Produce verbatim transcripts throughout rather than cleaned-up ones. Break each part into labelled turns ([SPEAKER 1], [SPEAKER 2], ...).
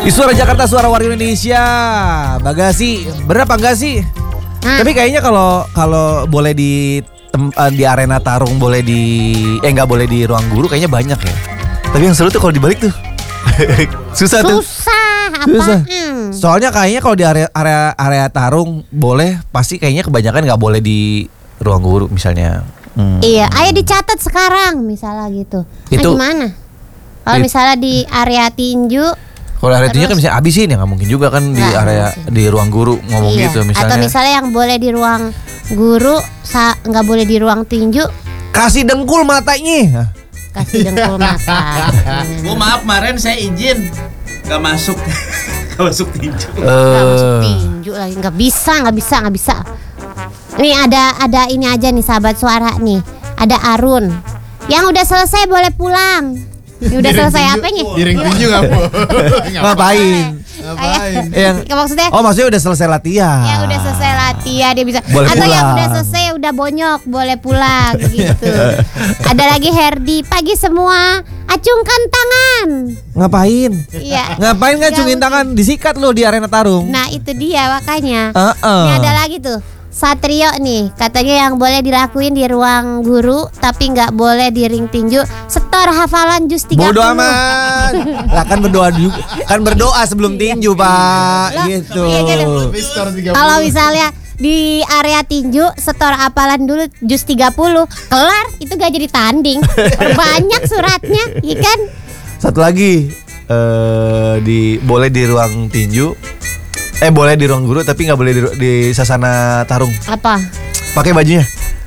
[SPEAKER 1] Di Suara Jakarta, Suara Warga Indonesia. Bagasi, bener apa enggak sih?
[SPEAKER 2] Nah.
[SPEAKER 1] Tapi kayaknya kalau kalau boleh di tem, uh, di arena tarung, boleh di eh nggak boleh di ruang guru, kayaknya banyak ya. Tapi yang seru tuh kalau dibalik tuh. Susah tuh.
[SPEAKER 2] Susah,
[SPEAKER 1] Susah.
[SPEAKER 2] apaan?
[SPEAKER 1] Soalnya kayaknya kalau di area area area tarung boleh, pasti kayaknya kebanyakan nggak boleh di ruang guru misalnya. Hmm.
[SPEAKER 2] Iya, ayo dicatat sekarang misalnya gitu. Nah,
[SPEAKER 1] Itu-
[SPEAKER 2] gimana? Kalau
[SPEAKER 1] It-
[SPEAKER 2] misalnya di area tinju,
[SPEAKER 1] Kalau area tinju kan
[SPEAKER 2] Terus?
[SPEAKER 1] bisa habisin ya, nggak mungkin juga kan di
[SPEAKER 2] Nggak
[SPEAKER 1] area
[SPEAKER 2] mungkin.
[SPEAKER 1] di ruang guru ngomong
[SPEAKER 2] iya.
[SPEAKER 1] gitu misalnya.
[SPEAKER 2] Atau misalnya yang boleh di ruang guru, sa- nggak boleh di ruang tinju,
[SPEAKER 1] Kasih dengkul matanya.
[SPEAKER 2] kasih dengkul mata.
[SPEAKER 3] Bu maaf kemarin saya izin nggak masuk nggak masuk tinju.
[SPEAKER 2] Nggak masuk
[SPEAKER 1] Eh,
[SPEAKER 2] tinju lagi, nggak bisa, nggak bisa, nggak bisa. Nih ada ada ini aja nih sahabat suara nih, ada Arun yang udah selesai boleh pulang. Ini udah selesai apa nih?
[SPEAKER 4] Di ring tinju nggak mau.
[SPEAKER 1] ngapain?
[SPEAKER 4] Ngapain?
[SPEAKER 1] Yang
[SPEAKER 2] Maksudnya
[SPEAKER 1] Oh, maksudnya udah selesai latihan.
[SPEAKER 2] yang udah selesai latihan dia bisa.
[SPEAKER 1] Boleh
[SPEAKER 2] Atau yang
[SPEAKER 1] pulang.
[SPEAKER 2] udah selesai udah bonyok boleh pulang gitu. Ada lagi Herdi, pagi semua acungkan tangan.
[SPEAKER 1] Ngapain?
[SPEAKER 2] Iya.
[SPEAKER 1] Ngapain ngacungin
[SPEAKER 2] Nggak
[SPEAKER 1] tangan? Disikat lo di arena tarung.
[SPEAKER 2] Nah itu dia makanya.
[SPEAKER 1] Heeh.
[SPEAKER 2] Ini ada lagi tuh Satrio nih, katanya yang boleh dilakuin di ruang guru tapi nggak boleh di ring tinju, setor hafalan jus tiga puluh.
[SPEAKER 1] Bodoh amat. Lah kan berdoa juga. Kan berdoa sebelum tinju, Pak.
[SPEAKER 2] Loh,
[SPEAKER 1] Gitu.
[SPEAKER 2] iya gitu.
[SPEAKER 4] Mister tiga puluh.
[SPEAKER 2] Kalau misalnya di area tinju setor hafalan dulu jus tiga puluh, kelar itu gak jadi tanding. Banyak suratnya, iya kan?
[SPEAKER 1] Satu lagi eh di boleh di ruang tinju. Eh boleh di ruang guru tapi nggak boleh di, ru- di sasana tarung.
[SPEAKER 2] Apa?
[SPEAKER 1] Pakai bajunya.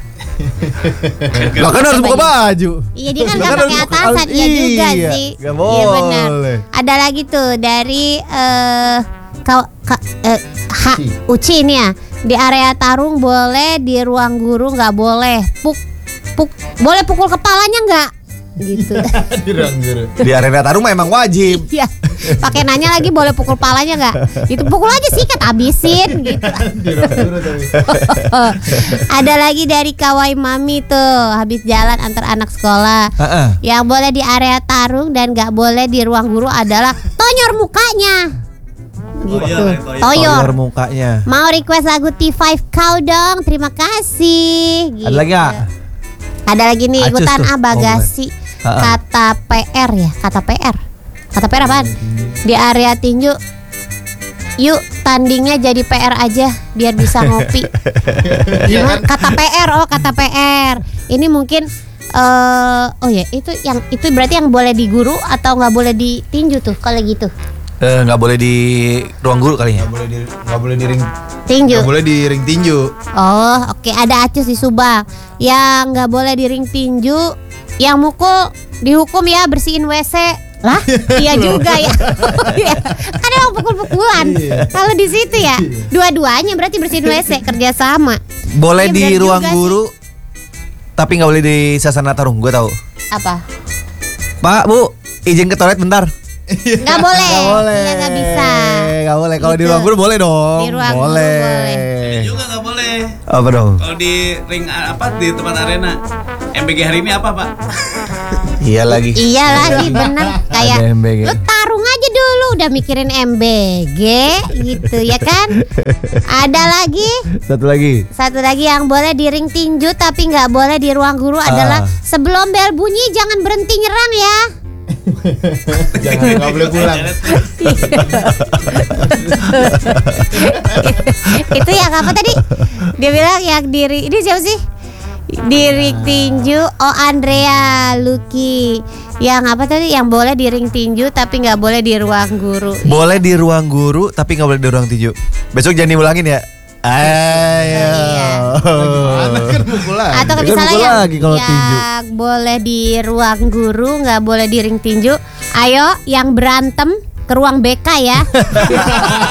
[SPEAKER 1] Lah kan harus buka baju.
[SPEAKER 2] Iya dia kan
[SPEAKER 1] Lah
[SPEAKER 2] gak
[SPEAKER 1] kan
[SPEAKER 2] pakai
[SPEAKER 1] harus buka-
[SPEAKER 2] atasan, iya juga
[SPEAKER 1] iya,
[SPEAKER 2] sih.
[SPEAKER 1] nggak
[SPEAKER 2] Iya benar.
[SPEAKER 1] boleh.
[SPEAKER 2] Ada lagi tuh dari eh kau ka, eh, ha, Uci ini ya. Di area tarung boleh, di ruang guru nggak boleh. Puk puk boleh pukul kepalanya nggak? Gitu.
[SPEAKER 4] Di ruang guru.
[SPEAKER 1] Di arena tarung mah emang wajib.
[SPEAKER 2] Iya. Pakai nanya lagi boleh pukul palanya nggak? Gitu pukul aja sikat habisin gitu.
[SPEAKER 4] Di ruang guru tapi.
[SPEAKER 2] Ada lagi dari Kawai Mami tuh habis jalan antar anak sekolah.
[SPEAKER 1] Heeh.
[SPEAKER 2] Yang boleh di area tarung dan nggak boleh di ruang guru adalah tonyor mukanya. Gitu.
[SPEAKER 3] Toyor, toyor.
[SPEAKER 2] Toyor.
[SPEAKER 1] Toyor mukanya.
[SPEAKER 2] Mau request lagu T lima kau dong, terima kasih. Gitu.
[SPEAKER 1] Ada lagi nggak?
[SPEAKER 2] Ada lagi nih
[SPEAKER 1] Acus
[SPEAKER 2] ikutan
[SPEAKER 1] tuh,
[SPEAKER 2] ah Bagasi.
[SPEAKER 1] Ha-ha.
[SPEAKER 2] Kata P R ya, kata P R. Kata P R apaan? Di area tinju. Yuk tandingnya jadi P R aja biar bisa ngopi.
[SPEAKER 4] Iya kan?
[SPEAKER 2] Kata P R, oh kata P R. Ini mungkin eh oh ya itu yang itu berarti yang boleh di guru atau nggak boleh di tinju tuh kalau gitu.
[SPEAKER 1] Eh, nggak boleh di ruang guru kali ya.
[SPEAKER 4] Nggak boleh di nggak boleh di ring
[SPEAKER 2] Tinju.
[SPEAKER 4] nggak boleh di ring tinju.
[SPEAKER 2] Oh oke ada Acus di Subang. Yang nggak boleh di ring tinju, yang mukul dihukum ya bersihin W C. Lah iya juga ya. Iya. Kan emang pukul-pukulan.
[SPEAKER 4] Iya.
[SPEAKER 2] Kalau di situ ya dua-duanya berarti bersihin W C kerjasama.
[SPEAKER 1] Boleh
[SPEAKER 2] Iya,
[SPEAKER 1] di
[SPEAKER 2] benar
[SPEAKER 1] ruang
[SPEAKER 2] juga
[SPEAKER 1] guru tapi nggak boleh di sasana tarung. Gue tahu.
[SPEAKER 2] Apa?
[SPEAKER 1] Pak, Bu, izin ke toilet bentar.
[SPEAKER 2] Nggak boleh.
[SPEAKER 1] Nggak boleh.
[SPEAKER 2] Iya nggak bisa.
[SPEAKER 1] Nggak boleh. Kalau di
[SPEAKER 2] Gitu.
[SPEAKER 1] ruang guru boleh dong.
[SPEAKER 2] Di ruang guru
[SPEAKER 1] boleh.
[SPEAKER 2] boleh.
[SPEAKER 3] Ini juga nggak boleh.
[SPEAKER 1] Apa dong?
[SPEAKER 3] Kalau di ring apa di tempat arena M B G hari ini apa Pak?
[SPEAKER 1] Iya lagi.
[SPEAKER 2] Iya lagi bener kayak
[SPEAKER 1] Ada M B G.
[SPEAKER 2] lu tarung aja dulu udah mikirin M B G gitu ya kan. Ada lagi
[SPEAKER 1] Satu lagi.
[SPEAKER 2] satu lagi yang boleh di ring tinju tapi nggak boleh di ruang guru adalah sebelum bel bunyi jangan berhenti nyerang ya.
[SPEAKER 4] Jangan nggak boleh pulang.
[SPEAKER 2] Itu yang apa tadi? Dia bilang yang diri ini siapa sih? Di ring tinju, oh Andrea Lucky. Yang apa tadi? Yang boleh di ring tinju tapi nggak boleh di ruang guru.
[SPEAKER 1] Boleh di ruang guru tapi nggak boleh di ruang tinju. Besok jangan diulangin ya. Ayo.
[SPEAKER 2] Iya.
[SPEAKER 4] Mana kan pukulan.
[SPEAKER 2] Atau
[SPEAKER 1] Kan
[SPEAKER 2] misalnya
[SPEAKER 1] pukul
[SPEAKER 2] yang,
[SPEAKER 1] lagi kalau
[SPEAKER 2] yang
[SPEAKER 1] tinju.
[SPEAKER 2] boleh di ruang guru nggak boleh di ring tinju. Ayo yang berantem ke ruang B K ya.